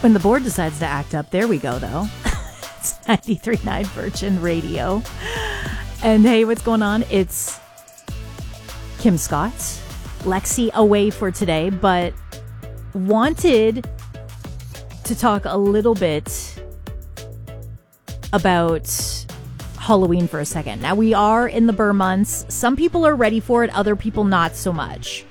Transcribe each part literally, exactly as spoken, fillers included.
When the board decides to act up, there we go, though. It's ninety-three point nine Virgin Radio. And hey, what's going on? It's Kim Scott, Lexi away for today, but wanted to talk a little bit about Halloween for a second. Now, we are in the Burr months. Some people are ready for it, other people not so much.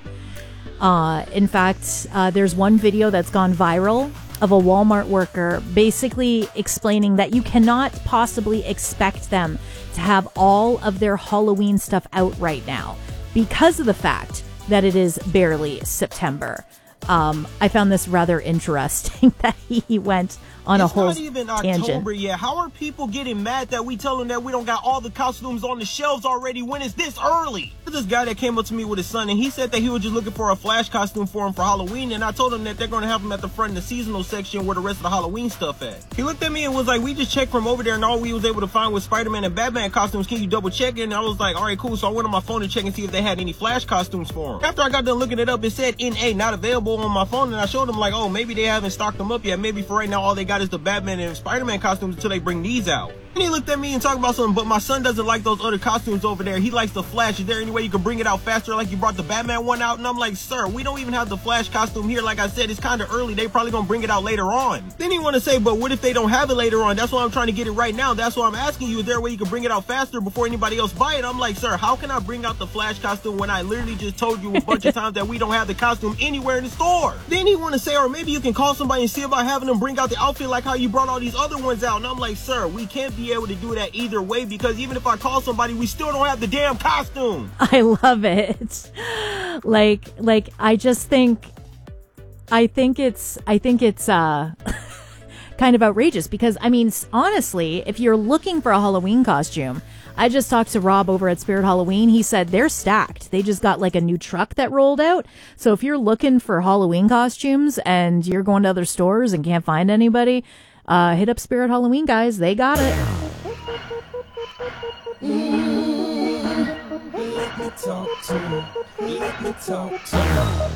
Uh, in fact, uh, there's one video that's gone viral of a Walmart worker basically explaining that you cannot possibly expect them to have all of their Halloween stuff out right now because of the fact that it is barely September. Um, I found this rather interesting that he went on it's a whole not even tangent. October yet. How are people getting mad that we tell them that we don't got all the costumes on the shelves already when it's this early? There's this guy that came up to me with his son, and he said that he was just looking for a Flash costume for him for Halloween, and I told him that they're going to have him at the front in the seasonal section where the rest of the Halloween stuff at. He looked at me and was like, we just checked from over there, and all we was able to find was Spider-Man and Batman costumes. Can you double check it? And I was like, all right, cool. So I went on my phone to check and see if they had any Flash costumes for him. After I got done looking it up, it said N A, not available on my phone, and I showed him like, oh, maybe they haven't stocked them up yet. Maybe for right now, all they got is the Batman and Spider-Man costumes until they bring these out. And he looked at me and talked about something, but my son doesn't like those other costumes over there. He likes the Flash. Is there any way you can bring it out faster like you brought the Batman one out? And I'm like, sir, we don't even have the Flash costume here. Like I said, it's kind of early. They probably gonna bring it out later on. Then he want to say, but what if they don't have it later on? That's why I'm trying to get it right now. That's why I'm asking you, is there a way you can bring it out faster before anybody else buy it? I'm like, sir, how can I bring out the Flash costume when I literally just told you a bunch of times that we don't have the costume anywhere in the store? Then he want to say, or maybe you can call somebody and see about having them bring out the outfit like how you brought all these other ones out. And I'm like, sir, we can't be able to do that either way, because even if I call somebody, we still don't have the damn costume. I love it. Like, like, I just think, I think it's, I think it's, uh, kind of outrageous because, I mean, honestly, if you're looking for a Halloween costume, I just talked to Rob over at Spirit Halloween. He said they're stacked. They just got like a new truck that rolled out. So if you're looking for Halloween costumes and you're going to other stores and can't find anybody, uh, hit up Spirit Halloween, guys. They got it. Mm, let me talk to you. Let me talk to you.